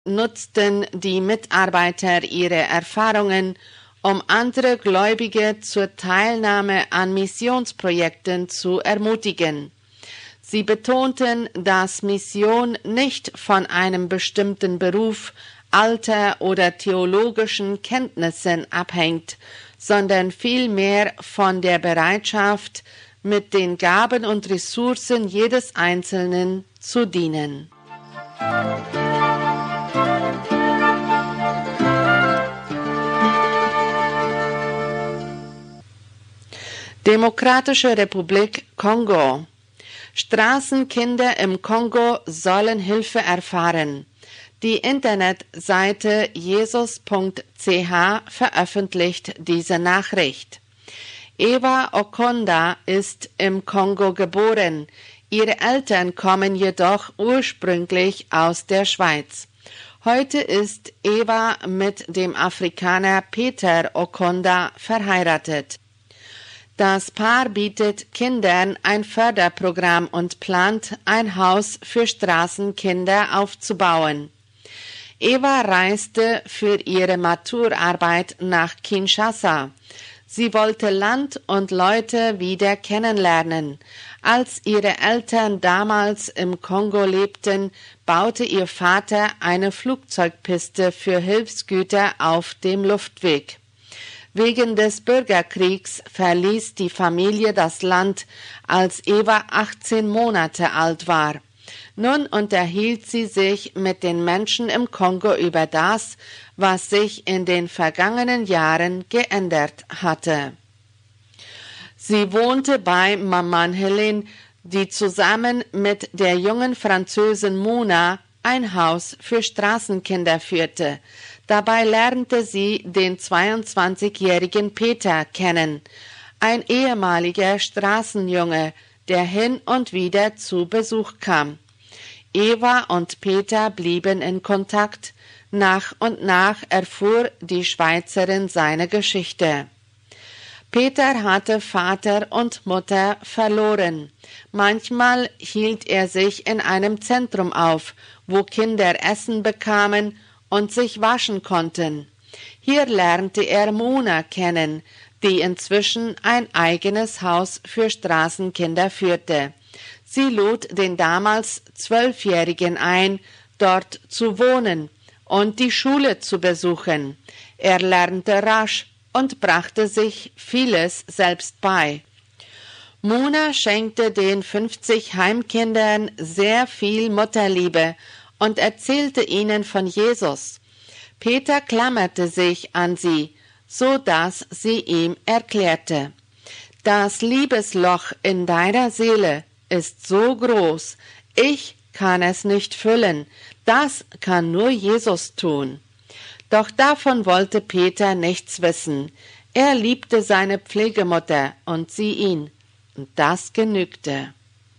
nutzten die Mitarbeiter ihre Erfahrungen, um andere Gläubige zur Teilnahme an Missionsprojekten zu ermutigen. Sie betonten, dass Mission nicht von einem bestimmten Beruf, Alter oder theologischen Kenntnissen abhängt, sondern vielmehr von der Bereitschaft, mit den Gaben und Ressourcen jedes Einzelnen zu dienen. Demokratische Republik Kongo. Straßenkinder im Kongo sollen Hilfe erfahren. Die Internetseite jesus.ch veröffentlicht diese Nachricht. Eva Okonda ist im Kongo geboren. Ihre Eltern kommen jedoch ursprünglich aus der Schweiz. Heute ist Eva mit dem Afrikaner Peter Okonda verheiratet. Das Paar bietet Kindern ein Förderprogramm und plant, ein Haus für Straßenkinder aufzubauen. Eva reiste für ihre Maturarbeit nach Kinshasa. Sie wollte Land und Leute wieder kennenlernen. Als ihre Eltern damals im Kongo lebten, baute ihr Vater eine Flugzeugpiste für Hilfsgüter auf dem Luftweg. Wegen des Bürgerkriegs verließ die Familie das Land, als Eva 18 Monate alt war. Nun unterhielt sie sich mit den Menschen im Kongo über das, was sich in den vergangenen Jahren geändert hatte. Sie wohnte bei Maman Helene, die zusammen mit der jungen Französin Mona ein Haus für Straßenkinder führte. Dabei lernte sie den 22-jährigen Peter kennen, ein ehemaliger Straßenjunge, der hin und wieder zu Besuch kam. Eva und Peter blieben in Kontakt. Nach und nach erfuhr die Schweizerin seine Geschichte. Peter hatte Vater und Mutter verloren. Manchmal hielt er sich in einem Zentrum auf, wo Kinder Essen bekamen und sich waschen konnten. Hier lernte er Mona kennen, die inzwischen ein eigenes Haus für Straßenkinder führte. Sie lud den damals 12-Jährigen ein, dort zu wohnen und die Schule zu besuchen. Er lernte rasch und brachte sich vieles selbst bei. Mona schenkte den 50 Heimkindern sehr viel Mutterliebe und erzählte ihnen von Jesus. Peter klammerte sich an sie, so dass sie ihm erklärte: Das Liebesloch in deiner Seele ist so groß, ich kann es nicht füllen, das kann nur Jesus tun. Doch davon wollte Peter nichts wissen. Er liebte seine Pflegemutter und sie ihn, und das genügte.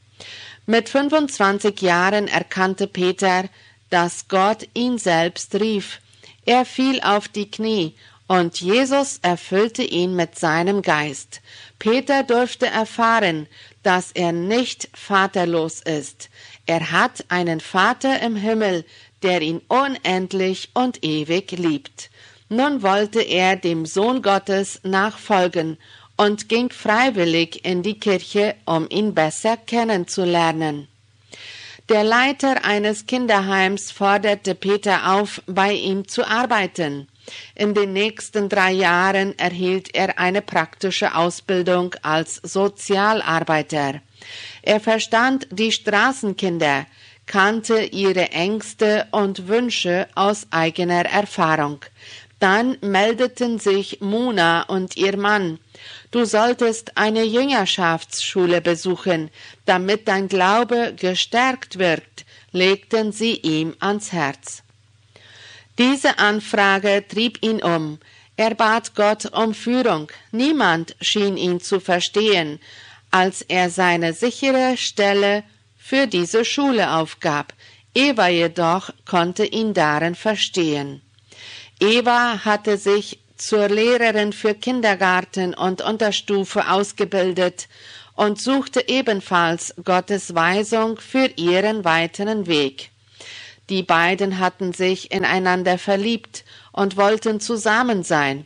Mit 25 Jahren erkannte Peter, dass Gott ihn selbst rief. Er fiel auf die Knie, und Jesus erfüllte ihn mit seinem Geist. Peter durfte erfahren, dass er nicht vaterlos ist. Er hat einen Vater im Himmel, der ihn unendlich und ewig liebt. Nun wollte er dem Sohn Gottes nachfolgen und ging freiwillig in die Kirche, um ihn besser kennenzulernen. Der Leiter eines Kinderheims forderte Peter auf, bei ihm zu arbeiten. In den nächsten 3 Jahren erhielt er eine praktische Ausbildung als Sozialarbeiter. Er verstand die Straßenkinder, kannte ihre Ängste und Wünsche aus eigener Erfahrung. Dann meldeten sich Mona und ihr Mann: Du solltest eine Jüngerschaftsschule besuchen, damit dein Glaube gestärkt wird, legten sie ihm ans Herz. Diese Anfrage trieb ihn um. Er bat Gott um Führung. Niemand schien ihn zu verstehen, als er seine sichere Stelle für diese Schule aufgab. Eva jedoch konnte ihn darin verstehen. Eva hatte sich zur Lehrerin für Kindergarten und Unterstufe ausgebildet und suchte ebenfalls Gottes Weisung für ihren weiteren Weg. Die beiden hatten sich ineinander verliebt und wollten zusammen sein.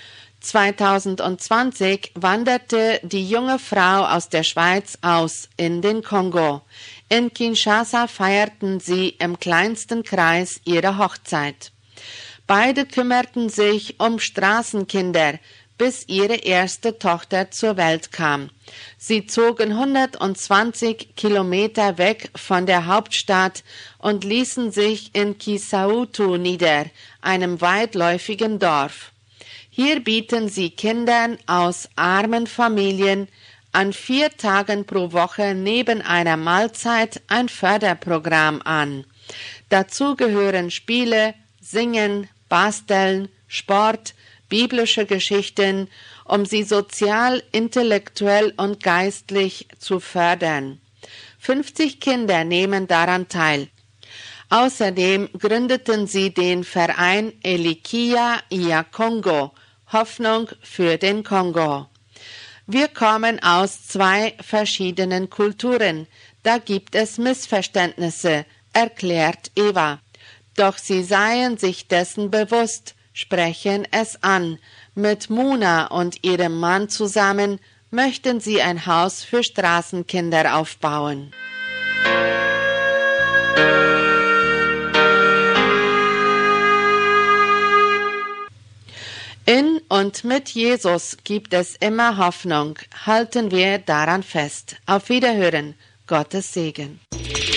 2020 wanderte die junge Frau aus der Schweiz aus in den Kongo. In Kinshasa feierten sie im kleinsten Kreis ihre Hochzeit. Beide kümmerten sich um Straßenkinder, bis ihre erste Tochter zur Welt kam. Sie zogen 120 Kilometer weg von der Hauptstadt und ließen sich in Kisautu nieder, einem weitläufigen Dorf. Hier bieten sie Kindern aus armen Familien an 4 Tagen pro Woche neben einer Mahlzeit ein Förderprogramm an. Dazu gehören Spiele, Singen, Basteln, Sport, biblische Geschichten, um sie sozial, intellektuell und geistlich zu fördern. 50 Kinder nehmen daran teil. Außerdem gründeten sie den Verein Elikia ya Kongo, Hoffnung für den Kongo. Wir kommen aus 2 verschiedenen Kulturen, da gibt es Missverständnisse, erklärt Eva. Doch sie seien sich dessen bewusst, sprechen es an. Mit Muna und ihrem Mann zusammen möchten sie ein Haus für Straßenkinder aufbauen. In und mit Jesus gibt es immer Hoffnung. Halten wir daran fest. Auf Wiederhören. Gottes Segen.